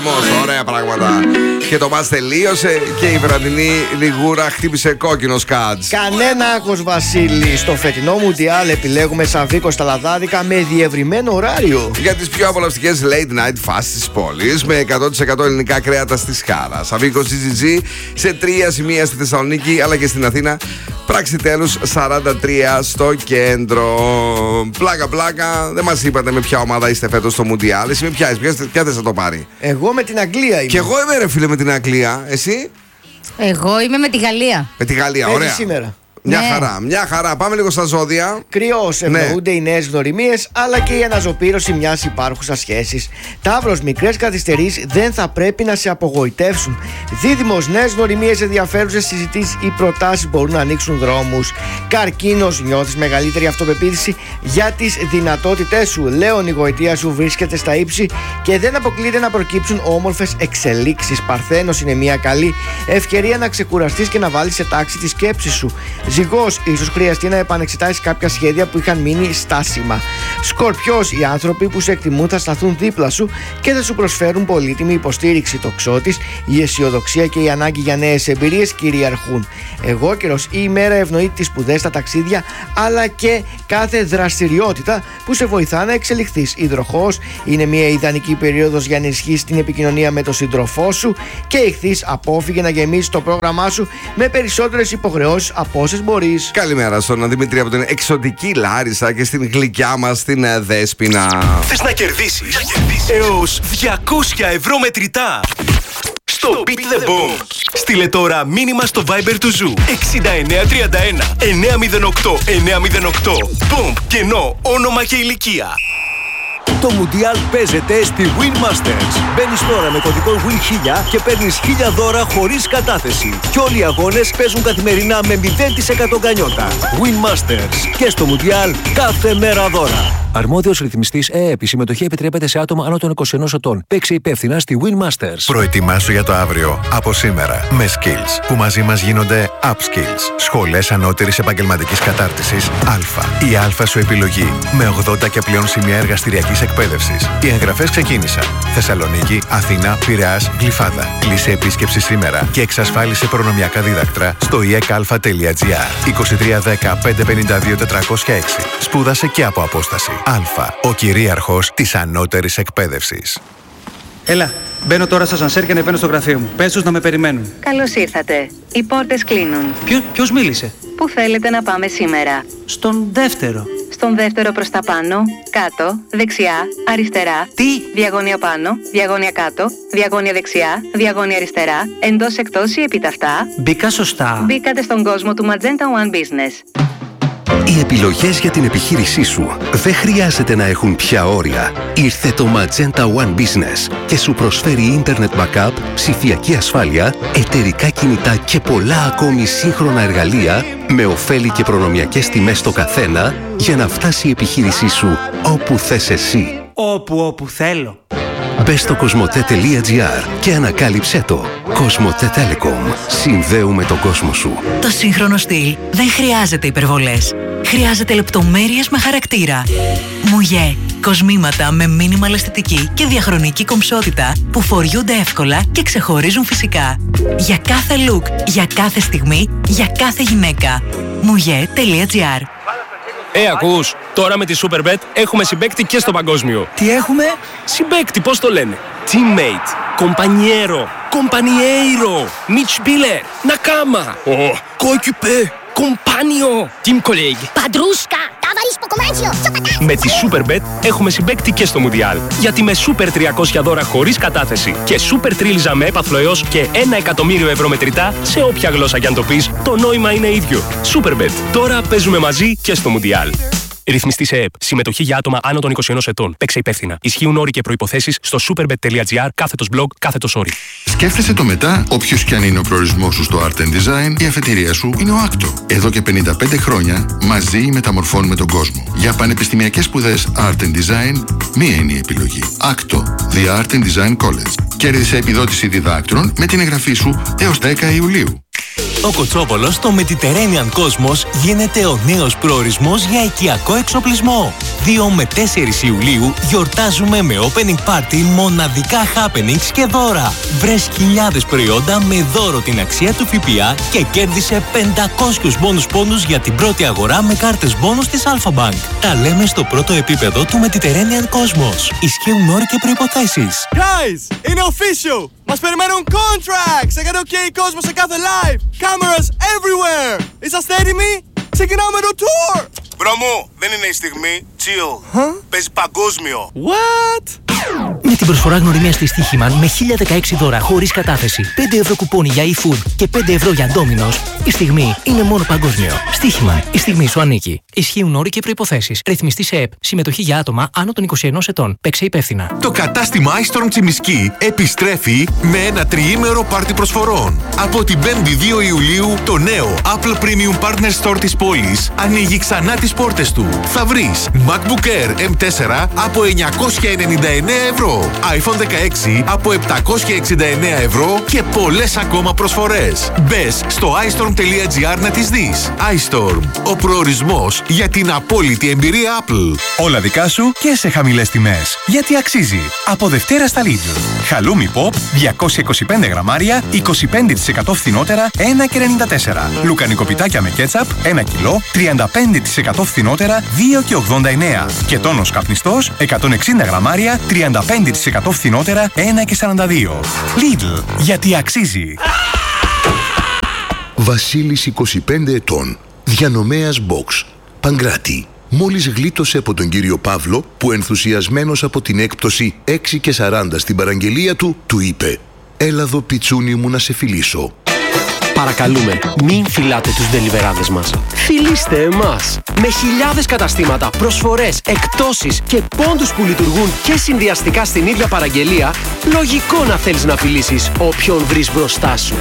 Ωραία πράγματα. Και το μας τελείωσε και η βραδινή λιγούρα χτύπησε κόκκινο σκάτς. Κανένα άγχος, Βασίλη. Στο φετινό Μουντιάλ επιλέγουμε Σαββίκο στα λαδάδικα με διευρυμένο ωράριο. Για τις πιο απολαυστικές late night φάσεις της πόλης με 100% ελληνικά κρέατα στη Σχάρα. Σαββίκο GGG σε 3 σημεία στη Θεσσαλονίκη αλλά και στην Αθήνα. Πράξη τέλους 43 στο κέντρο. Πλάκα, δεν μας είπατε με ποια ομάδα είστε φέτος στο Μουντιάλ. Εσύ με ποια θες να το πάρει? Εγώ με την Αγγλία είμαι. Και εγώ είμαι, ρε φίλε, με την Αγγλία. Εσύ? Εγώ είμαι με τη Γαλλία. Με τη Γαλλία, ωραία. Σήμερα. Μια χαρά. Πάμε λίγο στα ζώδια. Κρυός, ευνοούνται οι νέες γνωριμίες αλλά και η αναζωπήρωση μιας υπάρχουσας σχέσης. Ταύρος, μικρές καθυστερήσεις δεν θα πρέπει να σε απογοητεύσουν. Δίδυμος, νέες γνωριμίες, ενδιαφέρουσες συζητήσεις ή προτάσεις μπορούν να ανοίξουν δρόμους. Καρκίνος, νιώθεις μεγαλύτερη αυτοπεποίθηση για τις δυνατότητές σου. Λέων, η γοητεία σου βρίσκεται στα ύψη και δεν αποκλείεται να προκύψουν όμορφες εξελίξεις. Παρθένος, είναι μια καλή ευκαιρία να ξεκουραστείς και να βάλεις σε τάξη τη σκέψη σου. Ζυγός, ίσως χρειαστεί να επανεξετάσεις κάποια σχέδια που είχαν μείνει στάσιμα. Σκορπιός, οι άνθρωποι που σε εκτιμούν θα σταθούν δίπλα σου και θα σου προσφέρουν πολύτιμη υποστήριξη. Τοξότης, η αισιοδοξία και η ανάγκη για νέες εμπειρίες κυριαρχούν. Αιγόκερος, η ημέρα ευνοεί τις σπουδές, τα ταξίδια αλλά και κάθε δραστηριότητα που σε βοηθά να εξελιχθείς. Υδροχόος, είναι μια ιδανική περίοδος για να ενισχύσεις την επικοινωνία με τον σύντροφό σου. Και Ιχθύς, απόφυγε να γεμίσεις το πρόγραμμά σου με περισσότερες υποχρεώσεις από όσες μπορείς. Καλημέρα στον Δημήτρη από την εξωτική Λάρισα και στην γλυκιά μας την Δέσποινα. Θες να κερδίσεις έως 200 ευρώ μετρητά στο Beat the Boom? Στείλε τώρα μήνυμα στο Viber του Ζου 6931 908 908 Boom, κενό, όνομα και ηλικία. Το Μουντιάλ παίζεται στη Win Masters. Μπαίνεις τώρα με κωδικό WIN1000 και παίρνεις 1000 δώρα χωρίς κατάθεση. Και όλοι οι αγώνες παίζουν καθημερινά με 0% γκανιότα. Win Masters. Και στο Μουντιάλ κάθε μέρα δώρα. Αρμόδιος ρυθμιστής ΕΕΠ. Η συμμετοχή επιτρέπεται σε άτομα άνω των 21 ετών. Παίξε υπεύθυνα στη Win Masters. Προετοιμάσου για το αύριο από σήμερα με Skills που μαζί μας γίνονται Upskills. Σχολές ανώτερης επαγγελματικής κατάρτισης Α. Η Α σου επιλογή με 80 και πλέον σημεία εργαστηριακής εκπαίδευσης. Οι εγγραφές ξεκίνησαν. Θεσσαλονίκη, Αθήνα, Πειραιάς, Γλυφάδα. Κλείσε επίσκεψη σήμερα και εξασφάλισε προνομιακά δίδακτρα στο iecalfa.gr 2310 552 406. Σπούδασε και από απόσταση. Α. Ο κυρίαρχος της ανώτερης εκπαίδευσης. Έλα, μπαίνω τώρα στο ασανσέρ και ανεβαίνω στο γραφείο μου. Πες τους να με περιμένουν. Καλώς ήρθατε. Οι πόρτες κλείνουν. Ποιος μίλησε? Πού θέλετε να πάμε σήμερα? Στον δεύτερο. Στον δεύτερο προς τα πάνω, κάτω, δεξιά, αριστερά. Τι? Διαγώνια πάνω, διαγώνια κάτω, διαγώνια δεξιά, διαγώνια αριστερά, εντός εκτός ή επιταυτά. Μπήκα σωστά. Μπήκατε στον κόσμο του Magenta One Business. Οι επιλογές για την επιχείρησή σου δεν χρειάζεται να έχουν πια όρια. Ήρθε το Magenta One Business και σου προσφέρει Internet Backup, ψηφιακή ασφάλεια, εταιρικά κινητά και πολλά ακόμη σύγχρονα εργαλεία με ωφέλη και προνομιακές τιμές στο καθένα για να φτάσει η επιχείρησή σου όπου θες εσύ. Όπου θέλω. Μπες στο cosmote.gr και ανακάλυψέ το. Cosmote Telecom. Συνδέουμε τον κόσμο σου. Το σύγχρονο στυλ δεν χρειάζεται υπερβολές. Χρειάζεται λεπτομέρειες με χαρακτήρα. Μουγέ. Κοσμήματα με minimal αισθητική και διαχρονική κομψότητα που φοριούνται εύκολα και ξεχωρίζουν φυσικά. Για κάθε look, για κάθε στιγμή, για κάθε γυναίκα. Mouge.gr. Ακούς, τώρα με τη Superbet έχουμε συμπαίκτη και στο παγκόσμιο. Τι έχουμε? Συμπαίκτη, πώς το λένε? Teammate, compañero, compañeiro, Mitspieler, Nakama, coéquipier, compagno, team colleague, Padrusca, ταβαρίς ποκομάτσιο. Με τη Superbet έχουμε συμπαίκτη και στο Μουντιάλ. Γιατί με Super 300 δώρα χωρίς κατάθεση και Super Τρίλιζα με έπαθλο έως και 1 εκατομμύριο ευρώ μετρητά σε όποια γλώσσα κι αν το πεις, το νόημα είναι ίδιο. Superbet. Τώρα παίζουμε μαζί και στο Μουντιάλ. Ρυθμιστής ΕΕΠ. Συμμετοχή για άτομα άνω των 21 ετών. Παίξε υπεύθυνα. Ισχύουν όροι και προϋποθέσεις στο superbet.gr /blog /όροι. Σκέφτεσαι το μετά, όποιος κι αν είναι ο προορισμός σου στο Art and Design, η αφετηρία σου είναι ο Άκτο. Εδώ και 55 χρόνια μαζί μεταμορφώνουμε τον κόσμο. Για πανεπιστημιακές σπουδές Art and Design, μία είναι η επιλογή. Άκτο, The Art and Design College. Κέρδισε επιδότηση διδάκτρων με την εγγραφή σου έως 10 Ιουλίου. Ο Κοτσόβολος στο Mediterranean Cosmos γίνεται ο νέος προορισμός για οικιακό εξοπλισμό. 2 με 4 Ιουλίου γιορτάζουμε με opening party μοναδικά happenings και δώρα. Βρες χιλιάδες προϊόντα με δώρο την αξία του ΦΠΑ και κέρδισε 500 μπόνους πόντους για την πρώτη αγορά με κάρτες μπόνους της Alpha Bank. Τα λέμε στο πρώτο επίπεδο του Mediterranean Cosmos. Ισχύουν όροι και προϋποθέσεις. Guys, είναι official! Μας περιμένουν contracts! Έκανε OK κόσμο σε κάθε live! Cameras everywhere! Είσαστε έτοιμοι? Ξεκινάμε το tour! Μπρο μου, δεν είναι η στιγμή. Chill. Παίζει παγκόσμιο. What? Με την προσφορά γνωριμίας της Στοίχημαν με 1016 δώρα χωρίς κατάθεση, 5 ευρώ κουπόνι για eFood και 5 ευρώ για Domino's, η στιγμή είναι μόνο παγκόσμιο. Στοίχημαν, η στιγμή σου ανήκει. Ισχύουν όροι και προϋποθέσεις. Ρυθμιστή σε ΕΠ. Συμμετοχή για άτομα άνω των 21 ετών. Παίξε υπεύθυνα. Το κατάστημα iStorm Τσιμισκή επιστρέφει με ένα τριήμερο πάρτι προσφορών. Από την 5η 2 Ιουλίου, το νέο Apple Premium Partner Store της πόλης ανοίγει ξανά τις πόρτες του. Θα βρεις MacBook Air M4 από 999 ευρώ, iPhone 16 από 769 ευρώ και πολλές ακόμα προσφορές. Μπες στο iStorm.gr να τις δεις. iStorm, ο προορισμός για την απόλυτη εμπειρία Apple. Όλα δικά σου και σε χαμηλές τιμές. Γιατί αξίζει. Από Δευτέρα στα Lidl. Χαλούμι Pop 225 γραμμάρια, 25% φθηνότερα, 1,94. Λουκανικοπιτάκια με κέτσαπ 1 κιλό, 35% φθηνότερα, 2,89. Και τόνος καπνιστός 160 γραμμάρια, 35% φθηνότερα, 1,42. Lidl, γιατί αξίζει. Βασίλης 25 ετών, διανομέας Box, Παγκράτη. Μόλις γλίτωσε από τον κύριο Παύλο που ενθουσιασμένος από την έκπτωση 6,40 στην παραγγελία του, του είπε «Έλα εδώ πιτσούνι μου να σε φιλήσω». Παρακαλούμε, μην φιλάτε τους ντελιβεράδες μας. Φιλήστε εμάς. Με χιλιάδες καταστήματα, προσφορές, εκπτώσεις και πόντους που λειτουργούν και συνδυαστικά στην ίδια παραγγελία, λογικό να θέλεις να φιλήσεις όποιον βρεις μπροστά σου.